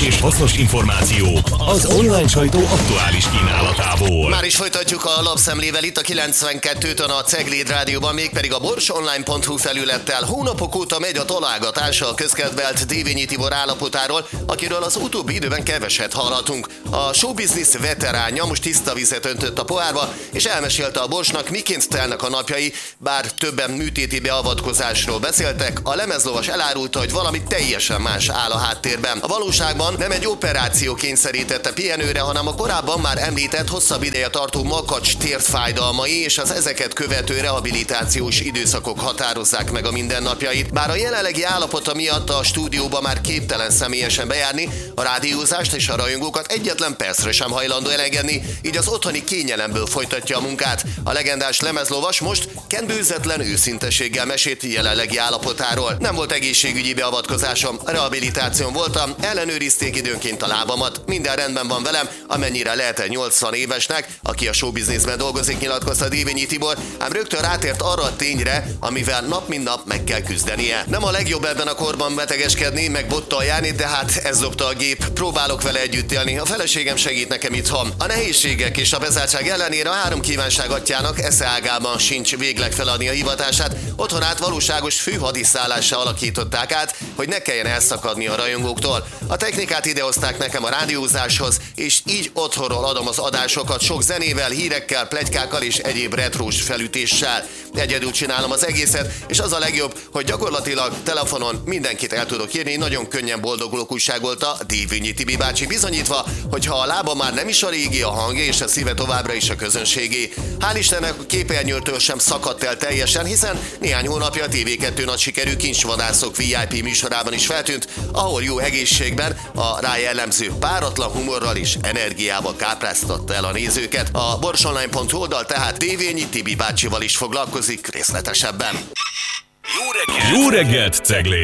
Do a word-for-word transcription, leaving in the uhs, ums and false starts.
és hasznos információ az online sajtó aktuális kínálatából. Már is folytatjuk a lapszemlével itt a kilencvenkettőn a Cegléd Rádióban, mégpedig a borsonline pont hu felülettel. Hónapok óta megy a találgatása a közkedvelt Dévényi Tibor állapotáról, akiről az utóbbi időben keveset hallhatunk. A showbiznisz veteránja most tiszta vizet öntött a pohárba, és elmesélte a Borsnak, miként telnek a napjai, bár többen műtéti beavatkozásról beszéltek, a lemezlovas elárulta, hogy valami teljesen más áll a háttérben. A valóságban nem egy operáció kényszerítette pihenőre, hanem a korábban már említett hosszabb ideje tartó makacs térdfájdalmai és az ezeket követő rehabilitációs időszakok határozzák meg a mindennapjait. Bár a jelenlegi állapota miatt a stúdióba már képtelen személyesen bejárni, a rádiózást és a rajongókat egyetlen percre sem hajlandó elengedni, így az otthoni kényelemből folytatja a munkát. A legendás lemezlovas most kendőzetlen őszinteséggel mesélt jelenlegi állapotáról. Nem volt egészségügyi beavatkozásom, rehabilitáción voltam, ellenőrizték időnként a lábamat, minden rendben van velem, amennyire lehet egy nyolcvan évesnek, aki a showbizniszben dolgozik, nyilatkozta Dévényi Tibor, ám rögtön rátért arra a tényre, amivel nap mint nap meg kell küzdenie. Nem a legjobb ebben a korban betegeskedni, meg bottal járni, de hát ez dobta a gép. Próbálok vele együtt élni, a feleségem segít nekem itthon. A nehézségek és a bezártság ellenére a három kívánság atyának esze ágában sincs végleg feladni a hivatását, otthonát valóságos főhadiszállással alakították át, hogy ne kelljen elszakadni a rajongóktól. A technikát idehozták nekem a rádiózáshoz, és így otthonról adom az adásokat sok zenével, hírekkel, pletykákkal és egyéb retrós felütéssel. Egyedül csinálom az egészet, és az a legjobb, hogy gyakorlatilag telefonon mindenkit el tudok írni, nagyon könnyen boldogulok, újságolta Dévényi Tibi bácsi, bizonyítva, hogy ha a lába már nem is a régi, a hangja és a szíve továbbra is a közönségé. Hál' Istennek a képernyőtől sem szakadt el teljesen, hiszen néhány hónapja a té vé kettő nagy sikerű Kincsvadászok vé i pé műsorában is feltűnt, ahol jó egészségben, a rá jellemző páratlan humorral és energiával kápráztatta el a nézőket. A borsonline pont hu oldal tehát Dévényi Tibi bácsival is foglalkozik részletesebben. Jó reggelt! Jó reggelt, Cegléd!